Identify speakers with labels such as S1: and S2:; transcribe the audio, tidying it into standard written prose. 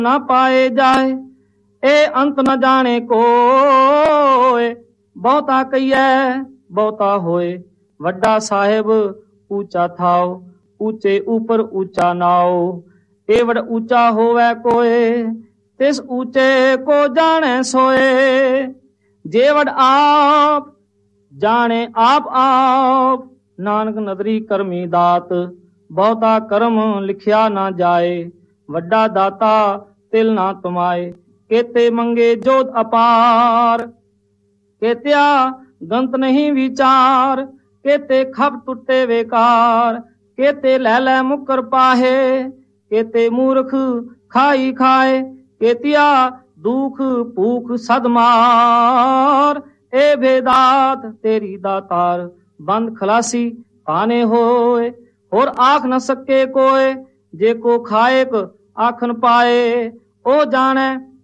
S1: ना पाए जाए, ए अंत न जाने कोय। बहुता कहिए बहुता होए, वड्डा साहेब ऊंचा थाओ, ऊंचे ऊपर ऊंचा नाओ। एवड ऊंचा होवे कोय, तिस ऊंचे को जाने सोए। जेवड आप जाने आप आप, नानक नदरी करमी दात। बहुता कर्म लिखिया ना जाए, वड्डा दाता तिल ना तुमाए। केते मंगे जोत अपार, केत्या गंत नहीं विचार। केते खप टुटे वेकार, केते लैले मुकर पाहे। केते मूर्ख खाई खाए, केतिया दुख भूख सदमार। ए भेदात तेरी दातार, बंद खलासी पाने होए। और आख न सके कोय, जेको खाएक आखन पाए। ओ जाने